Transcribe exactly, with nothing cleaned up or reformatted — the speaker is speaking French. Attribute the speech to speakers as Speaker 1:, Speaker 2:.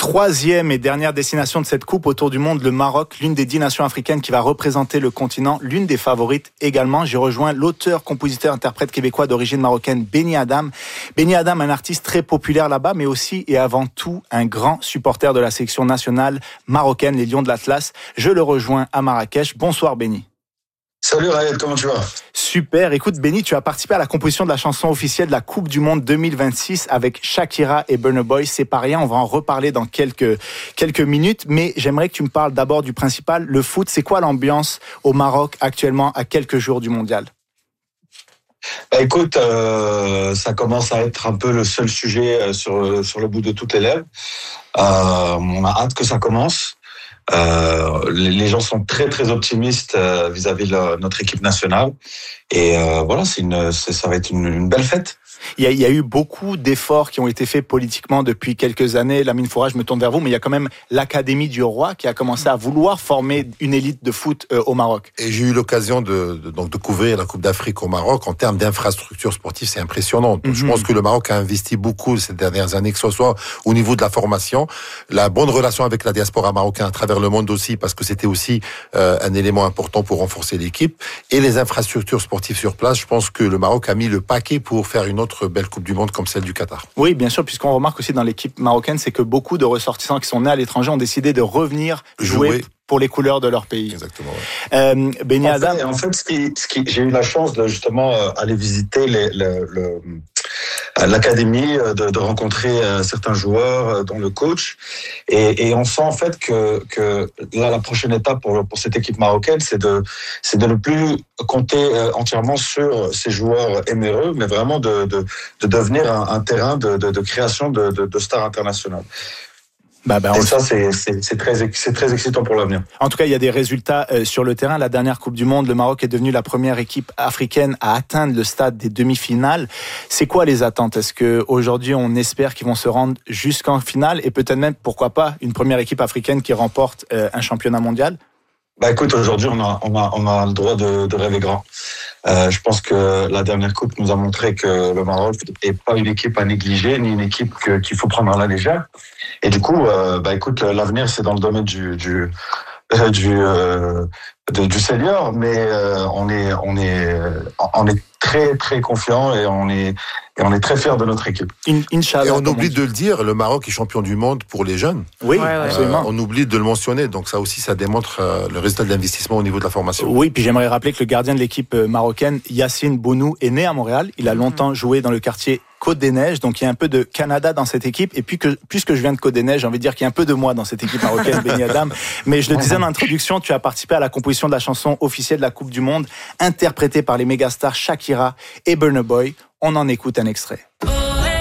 Speaker 1: Troisième et dernière destination de cette coupe autour du monde, le Maroc, l'une des dix nations africaines qui va représenter le continent, l'une des favorites également. J'ai rejoint l'auteur, compositeur, interprète québécois d'origine marocaine, Benny Adam. Benny Adam, un artiste très populaire là-bas, mais aussi et avant tout un grand supporter de la sélection nationale marocaine, les Lions de l'Atlas. Je le rejoins à Marrakech. Bonsoir Benny.
Speaker 2: Salut Raël, comment tu vas ?
Speaker 1: Super. Écoute Benny, tu as participé à la composition de la chanson officielle de la Coupe du Monde deux mille vingt-six avec Shakira et Burna Boy. C'est pas rien, on va en reparler dans quelques, quelques minutes, mais j'aimerais que tu me parles d'abord du principal, le foot. C'est quoi l'ambiance au Maroc actuellement à quelques jours du mondial ?
Speaker 2: Bah écoute, euh, ça commence à être un peu le seul sujet sur, sur le bout de toutes les lèvres. Euh, on a hâte que ça commence. Euh, les gens sont très très optimistes euh, vis-à-vis de notre équipe nationale et euh, voilà, c'est une, c'est, ça va être une, une belle fête.
Speaker 1: Il y, a, il y a eu beaucoup d'efforts qui ont été faits politiquement depuis quelques années. Lamine Foura, je me tourne vers vous, mais il y a quand même l'Académie du Roi qui a commencé à vouloir former une élite de foot euh, au Maroc.
Speaker 3: Et j'ai eu l'occasion de, de, donc de couvrir la Coupe d'Afrique au Maroc. En termes d'infrastructures sportives, c'est impressionnant. Mm-hmm. Je pense que le Maroc a investi beaucoup ces dernières années, que ce soit au niveau de la formation, la bonne relation avec la diaspora marocaine à travers le monde aussi, parce que c'était aussi euh, un élément important pour renforcer l'équipe, et les infrastructures sportives sur place. Je pense que le Maroc a mis le paquet pour faire une autre belle Coupe du Monde comme celle du Qatar.
Speaker 1: Oui, bien sûr, puisqu'on remarque aussi dans l'équipe marocaine, c'est que beaucoup de ressortissants qui sont nés à l'étranger ont décidé de revenir jouer, jouer. pour les couleurs de leur pays.
Speaker 3: Exactement. Ouais.
Speaker 1: Euh, Benny Adam.
Speaker 2: En fait, en fait ce qui, ce qui, j'ai eu la chance de justement euh, aller visiter les, le, le, l'académie, de, de rencontrer euh, certains joueurs, euh, dont le coach, et, et on sent en fait que, que là la prochaine étape pour, pour cette équipe marocaine, c'est de, c'est de ne plus compter euh, entièrement sur ces joueurs éméreux, mais vraiment de, de, de devenir un, un terrain de, de, de création de, de, de stars internationales. Bah ben, et ça, c'est, c'est, c'est, très, c'est très excitant pour l'avenir.
Speaker 1: En tout cas, il y a des résultats euh, sur le terrain. La dernière Coupe du Monde, le Maroc est devenu la première équipe africaine à atteindre le stade des demi-finales. C'est quoi les attentes ? Est-ce qu'aujourd'hui, on espère qu'ils vont se rendre jusqu'en finale et peut-être même, pourquoi pas, une première équipe africaine qui remporte euh, un championnat mondial ?
Speaker 2: Bah écoute, aujourd'hui, on a, on a, on a le droit de, de rêver grand. Euh, je pense que la dernière coupe nous a montré que le Maroc est pas une équipe à négliger, ni une équipe que, qu'il faut prendre à la légère. Et du coup, euh, bah écoute, l'avenir c'est dans le domaine du du euh, du euh, de, du senior, mais euh, on est on est on est très très confiant et on est et on est très fiers de notre équipe.
Speaker 3: Inch'Allah. Et on oublie de le dire, le Maroc est champion du monde pour les jeunes.
Speaker 1: Oui, ouais, absolument.
Speaker 3: Euh, on oublie de le mentionner, donc ça aussi, ça démontre euh, le résultat de l'investissement au niveau de la formation.
Speaker 1: Oui, puis j'aimerais rappeler que le gardien de l'équipe marocaine, Yacine Bounou, est né à Montréal. Il a longtemps joué dans le quartier Côte-des-Neiges, donc il y a un peu de Canada dans cette équipe. Et puis que, puisque je viens de Côte-des-Neiges, j'ai envie de dire qu'il y a un peu de moi dans cette équipe marocaine, Benny Adam. Mais je le disais en introduction, tu as participé à la composition de la chanson officielle de la Coupe du Monde, interprétée par les mégastars Shakira et Burna Boy. On en écoute un extrait.